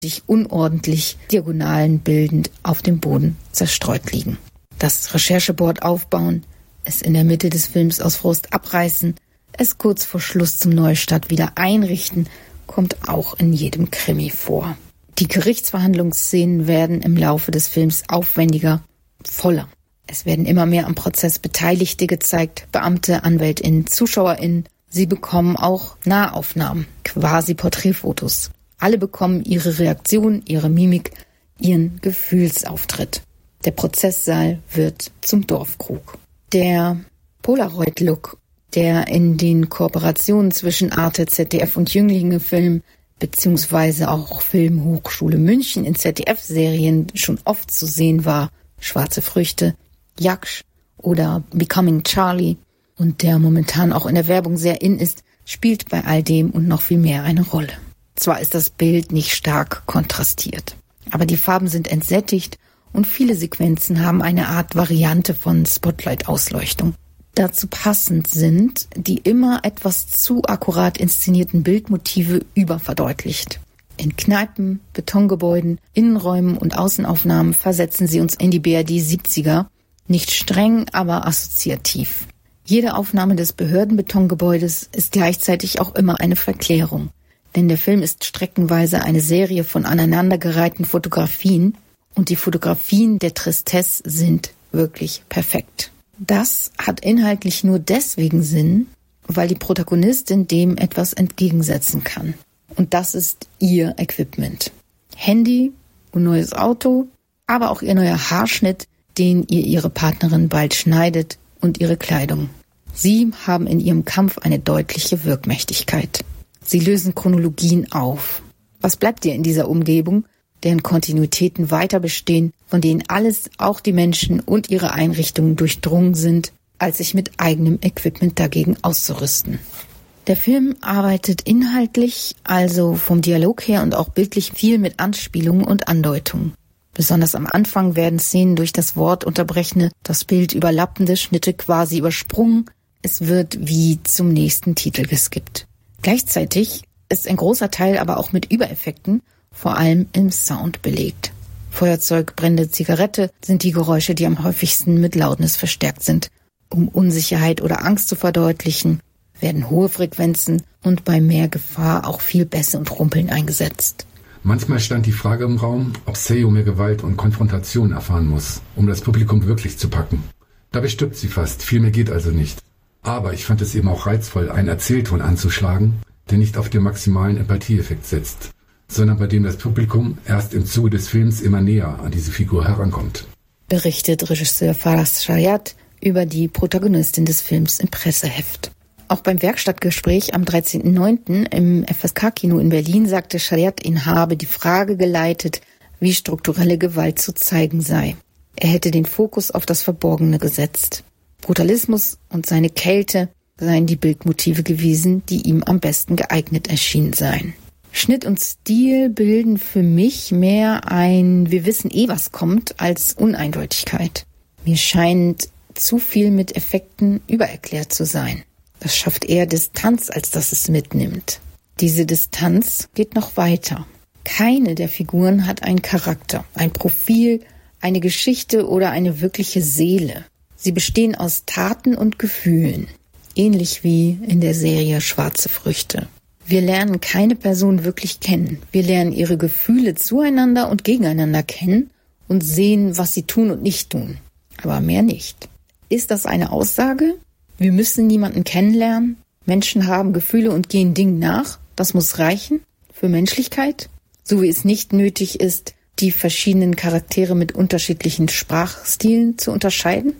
sich unordentlich Diagonalen bildend auf dem Boden zerstreut liegen. Das Rechercheboard aufbauen, es in der Mitte des Films aus Frust abreißen, es kurz vor Schluss zum Neustart wieder einrichten, kommt auch in jedem Krimi vor. Die Gerichtsverhandlungsszenen werden im Laufe des Films aufwendiger, voller. Es werden immer mehr am Prozess Beteiligte gezeigt, Beamte, AnwältInnen, ZuschauerInnen. Sie bekommen auch Nahaufnahmen, quasi Porträtfotos. Alle bekommen ihre Reaktion, ihre Mimik, ihren Gefühlsauftritt. Der Prozesssaal wird zum Dorfkrug. Der Polaroid-Look, der in den Kooperationen zwischen Arte, ZDF und Jünglinge-Film beziehungsweise auch Filmhochschule München in ZDF-Serien schon oft zu sehen war, Schwarze Früchte, Jaksch oder Becoming Charlie und der momentan auch in der Werbung sehr in ist, spielt bei all dem und noch viel mehr eine Rolle. Zwar ist das Bild nicht stark kontrastiert, aber die Farben sind entsättigt und viele Sequenzen haben eine Art Variante von Spotlight-Ausleuchtung. Dazu passend sind die immer etwas zu akkurat inszenierten Bildmotive überverdeutlicht. In Kneipen, Betongebäuden, Innenräumen und Außenaufnahmen versetzen sie uns in die BRD 70er, nicht streng, aber assoziativ. Jede Aufnahme des Behördenbetongebäudes ist gleichzeitig auch immer eine Verklärung. Denn der Film ist streckenweise eine Serie von aneinandergereihten Fotografien und die Fotografien der Tristesse sind wirklich perfekt. Das hat inhaltlich nur deswegen Sinn, weil die Protagonistin dem etwas entgegensetzen kann. Und das ist ihr Equipment. Handy und neues Auto, aber auch ihr neuer Haarschnitt, den ihr ihre Partnerin bald schneidet, und ihre Kleidung. Sie haben in ihrem Kampf eine deutliche Wirkmächtigkeit. Sie lösen Chronologien auf. Was bleibt dir in dieser Umgebung, deren Kontinuitäten weiter bestehen, von denen alles, auch die Menschen und ihre Einrichtungen durchdrungen sind, als sich mit eigenem Equipment dagegen auszurüsten? Der Film arbeitet inhaltlich, also vom Dialog her und auch bildlich, viel mit Anspielungen und Andeutungen. Besonders am Anfang werden Szenen durch das Wort unterbrechende, das Bild überlappende Schnitte quasi übersprungen. Es wird wie zum nächsten Titel geskippt. Gleichzeitig ist ein großer Teil aber auch mit Übereffekten, vor allem im Sound, belegt. Feuerzeug, brennende Zigarette sind die Geräusche, die am häufigsten mit Loudness verstärkt sind. Um Unsicherheit oder Angst zu verdeutlichen, werden hohe Frequenzen und bei mehr Gefahr auch viel Bässe und Rumpeln eingesetzt. Manchmal stand die Frage im Raum, ob Seo mehr Gewalt und Konfrontation erfahren muss, um das Publikum wirklich zu packen. Dabei stirbt sie fast, viel mehr geht also nicht. Aber ich fand es eben auch reizvoll, einen Erzählton anzuschlagen, der nicht auf den maximalen Empathieeffekt setzt, sondern bei dem das Publikum erst im Zuge des Films immer näher an diese Figur herankommt. Berichtet Regisseur Faraz Shariat über die Protagonistin des Films im Presseheft. Auch beim Werkstattgespräch am 13.09. im FSK-Kino in Berlin sagte Shariat, ihn habe die Frage geleitet, wie strukturelle Gewalt zu zeigen sei. Er hätte den Fokus auf das Verborgene gesetzt. Brutalismus und seine Kälte seien die Bildmotive gewesen, die ihm am besten geeignet erschienen seien. Schnitt und Stil bilden für mich mehr ein "Wir wissen eh, was kommt" als Uneindeutigkeit. Mir scheint zu viel mit Effekten übererklärt zu sein. Das schafft eher Distanz, als dass es mitnimmt. Diese Distanz geht noch weiter. Keine der Figuren hat einen Charakter, ein Profil, eine Geschichte oder eine wirkliche Seele. Sie bestehen aus Taten und Gefühlen, ähnlich wie in der Serie Schwarze Früchte. Wir lernen keine Person wirklich kennen. Wir lernen ihre Gefühle zueinander und gegeneinander kennen und sehen, was sie tun und nicht tun. Aber mehr nicht. Ist das eine Aussage? Wir müssen niemanden kennenlernen. Menschen haben Gefühle und gehen Dingen nach. Das muss reichen für Menschlichkeit. So wie es nicht nötig ist, die verschiedenen Charaktere mit unterschiedlichen Sprachstilen zu unterscheiden.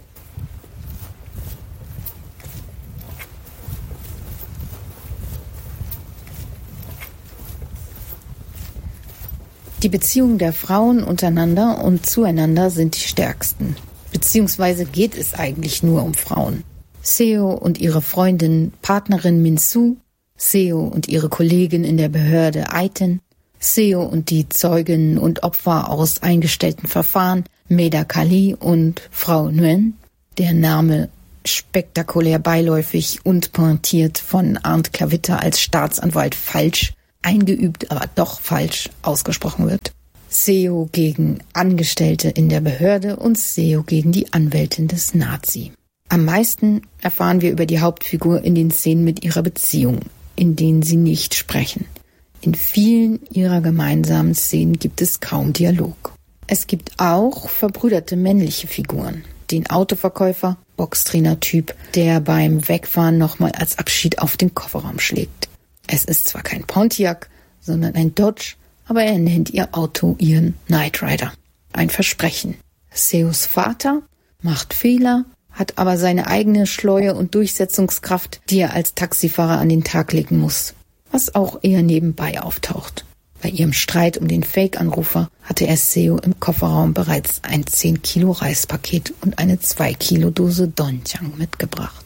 Die Beziehungen der Frauen untereinander und zueinander sind die stärksten. Beziehungsweise geht es eigentlich nur um Frauen. Seo und ihre Freundin, Partnerin Min-Soo, Seo und ihre Kollegin in der Behörde Aiten, Seo und die Zeuginnen und Opfer aus eingestellten Verfahren, Meda Kali und Frau Nguyen, der Name spektakulär beiläufig und pointiert von Arndt Klavitter als Staatsanwalt falsch eingeübt, aber doch falsch ausgesprochen wird. Seo gegen Angestellte in der Behörde und Seo gegen die Anwältin des Nazi. Am meisten erfahren wir über die Hauptfigur in den Szenen mit ihrer Beziehung, in denen sie nicht sprechen. In vielen ihrer gemeinsamen Szenen gibt es kaum Dialog. Es gibt auch verbrüderte männliche Figuren. Den Autoverkäufer, Boxtrainer-Typ, der beim Wegfahren nochmal als Abschied auf den Kofferraum schlägt. Es ist zwar kein Pontiac, sondern ein Dodge, aber er nennt ihr Auto ihren Knight Rider. Ein Versprechen. Seos Vater macht Fehler, hat aber seine eigene Schleue und Durchsetzungskraft, die er als Taxifahrer an den Tag legen muss, was auch eher nebenbei auftaucht. Bei ihrem Streit um den Fake-Anrufer hatte er Seo im Kofferraum bereits ein 10 Kilo Reispaket und eine 2 Kilo Dose Doenjang mitgebracht.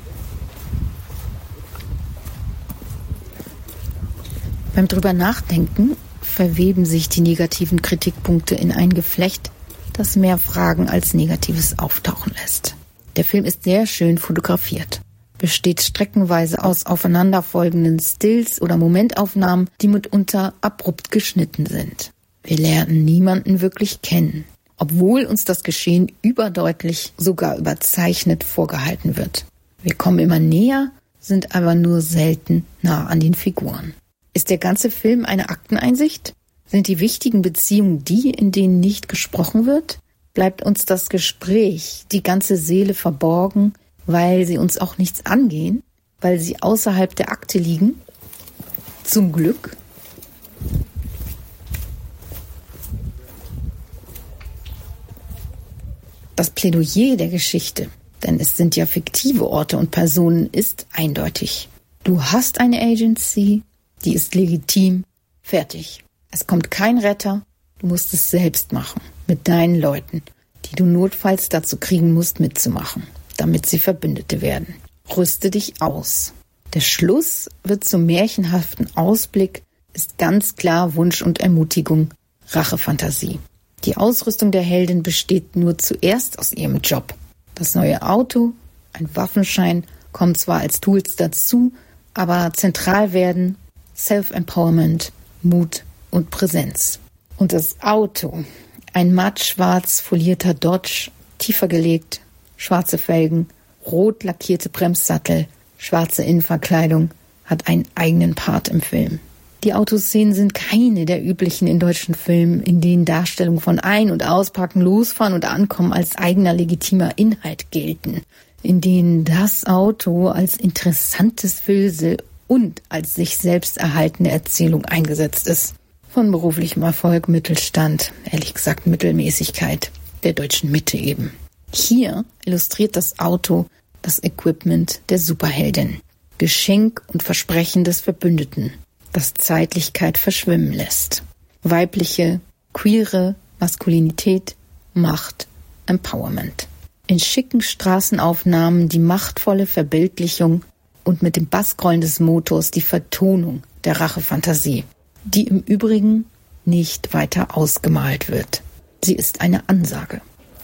Beim drüber nachdenken verweben sich die negativen Kritikpunkte in ein Geflecht, das mehr Fragen als Negatives auftauchen lässt. Der Film ist sehr schön fotografiert, besteht streckenweise aus aufeinanderfolgenden Stills oder Momentaufnahmen, die mitunter abrupt geschnitten sind. Wir lernen niemanden wirklich kennen, obwohl uns das Geschehen überdeutlich, sogar überzeichnet vorgehalten wird. Wir kommen immer näher, sind aber nur selten nah an den Figuren. Ist der ganze Film eine Akteneinsicht? Sind die wichtigen Beziehungen die, in denen nicht gesprochen wird? Bleibt uns das Gespräch, die ganze Seele verborgen, weil sie uns auch nichts angehen, weil sie außerhalb der Akte liegen? Zum Glück. Das Plädoyer der Geschichte, denn es sind ja fiktive Orte und Personen, ist eindeutig. Du hast eine Agency, die ist legitim, fertig. Es kommt kein Retter, du musst es selbst machen, mit deinen Leuten, die du notfalls dazu kriegen musst, mitzumachen, damit sie Verbündete werden. Rüste dich aus. Der Schluss wird zum märchenhaften Ausblick, ist ganz klar Wunsch und Ermutigung, Rachefantasie. Die Ausrüstung der Heldin besteht nur zuerst aus ihrem Job. Das neue Auto, ein Waffenschein, kommen zwar als Tools dazu, aber zentral werden Self-Empowerment, Mut und Präsenz. Und das Auto, ein matt-schwarz folierter Dodge, tiefer gelegt, schwarze Felgen, rot lackierte Bremssattel, schwarze Innenverkleidung, hat einen eigenen Part im Film. Die Autoszenen sind keine der üblichen in deutschen Filmen, in denen Darstellungen von Ein- und Auspacken, Losfahren und Ankommen als eigener legitimer Inhalt gelten, in denen das Auto als interessantes Füllsel und als sich selbst erhaltende Erzählung eingesetzt ist. Von beruflichem Erfolg, Mittelstand, ehrlich gesagt Mittelmäßigkeit, der deutschen Mitte eben. Hier illustriert das Auto das Equipment der Superheldin. Geschenk und Versprechen des Verbündeten, das Zeitlichkeit verschwimmen lässt. Weibliche, queere Maskulinität, Macht, Empowerment. In schicken Straßenaufnahmen die machtvolle Verbildlichung und mit dem Bassgrollen des Motors die Vertonung der Rachefantasie, die im Übrigen nicht weiter ausgemalt wird. Sie ist eine Ansage.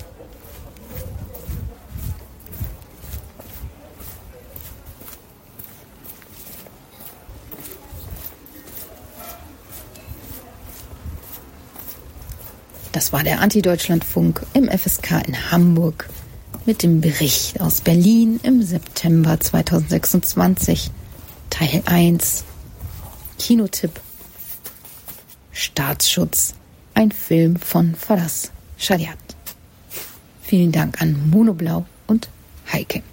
Das war der Anti-Deutschlandfunk im FSK in Hamburg mit dem Bericht aus Berlin im September 2026, Teil 1, Kinotipp, Staatsschutz, ein Film von Faraz Shariat. Vielen Dank an Monoblau und Heike.